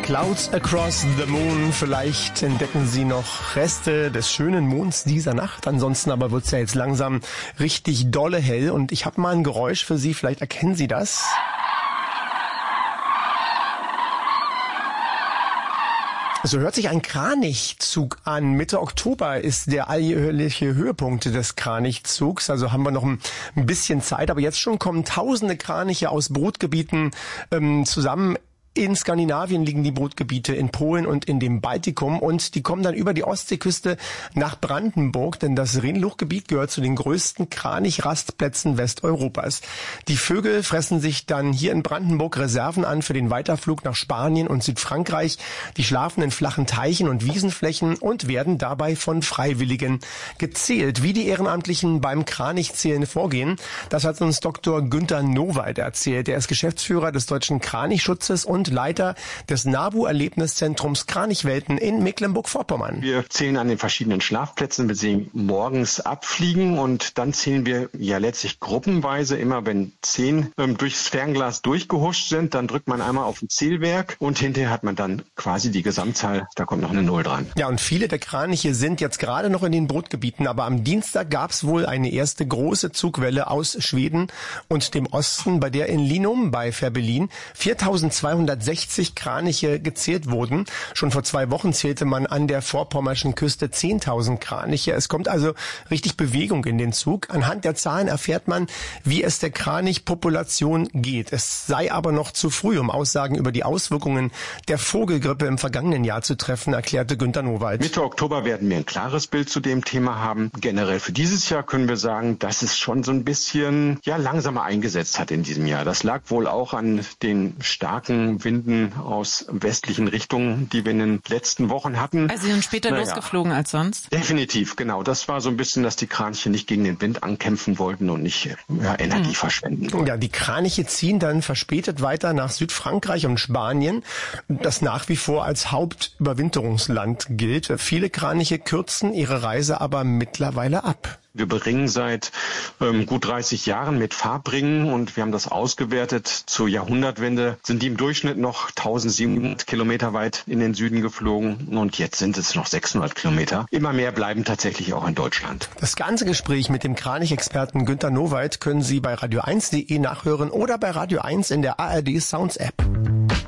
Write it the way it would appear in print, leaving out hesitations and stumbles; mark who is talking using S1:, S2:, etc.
S1: Clouds Across the Moon. Vielleicht entdecken Sie noch Reste des schönen Monds dieser Nacht. Ansonsten aber wird's ja jetzt langsam richtig dolle hell. Und ich habe mal ein Geräusch für Sie. Vielleicht erkennen Sie das. So hört sich ein Kranichzug an. Mitte Oktober ist der alljährliche Höhepunkt des Kranichzugs. Also haben wir noch ein bisschen Zeit. Aber jetzt schon kommen tausende Kraniche aus Brutgebieten zusammen. In Skandinavien liegen die Brutgebiete, in Polen und in dem Baltikum, und die kommen dann über die Ostseeküste nach Brandenburg, denn das Rhenluchgebiet gehört zu den größten Kranichrastplätzen Westeuropas. Die Vögel fressen sich dann hier in Brandenburg Reserven an für den Weiterflug nach Spanien und Südfrankreich. Die schlafen in flachen Teichen und Wiesenflächen und werden dabei von Freiwilligen gezählt. Wie die Ehrenamtlichen beim Kranichzählen vorgehen, das hat uns Dr. Günther Nowald erzählt. Er ist Geschäftsführer des Deutschen Kranichschutzes und Leiter des NABU-Erlebniszentrums Kranichwelten in Mecklenburg-Vorpommern.
S2: Wir zählen an den verschiedenen Schlafplätzen, wir sehen morgens abfliegen und dann zählen wir ja letztlich gruppenweise. Immer wenn 10 durchs Fernglas durchgehuscht sind, dann drückt man einmal auf ein Zählwerk und hinterher hat man dann quasi die Gesamtzahl, da kommt noch eine 0 dran.
S1: Ja, und viele der Kraniche sind jetzt gerade noch in den Brutgebieten, aber am Dienstag gab es wohl eine erste große Zugwelle aus Schweden und dem Osten, bei der in Linum bei Fehrbellin 4260 Kraniche gezählt wurden. Schon vor 2 Wochen zählte man an der vorpommerschen Küste 10.000 Kraniche. Es kommt also richtig Bewegung in den Zug. Anhand der Zahlen erfährt man, wie es der Kranichpopulation geht. Es sei aber noch zu früh, um Aussagen über die Auswirkungen der Vogelgrippe im vergangenen Jahr zu treffen, erklärte Günther Nowald.
S2: Mitte Oktober werden wir ein klares Bild zu dem Thema haben. Generell für dieses Jahr können wir sagen, dass es schon so ein bisschen langsamer eingesetzt hat in diesem Jahr. Das lag wohl auch an den starken Winden aus westlichen Richtungen, die wir in den letzten Wochen hatten.
S3: Also sie sind später losgeflogen als sonst?
S2: Definitiv, genau. Das war so ein bisschen, dass die Kraniche nicht gegen den Wind ankämpfen wollten und nicht Energie verschwenden wollten.
S1: Ja, die Kraniche ziehen dann verspätet weiter nach Südfrankreich und Spanien, das nach wie vor als Hauptüberwinterungsland gilt. Viele Kraniche kürzen ihre Reise aber mittlerweile ab.
S2: Wir beringen seit gut 30 Jahren mit Farbringen und wir haben das ausgewertet. Zur Jahrhundertwende sind die im Durchschnitt noch 1700 Kilometer weit in den Süden geflogen und jetzt sind es noch 600 Kilometer. Immer mehr bleiben tatsächlich auch in Deutschland.
S1: Das ganze Gespräch mit dem Kranichexperten Günther Nowald können Sie bei radio1.de nachhören oder bei Radio 1 in der ARD Sounds App.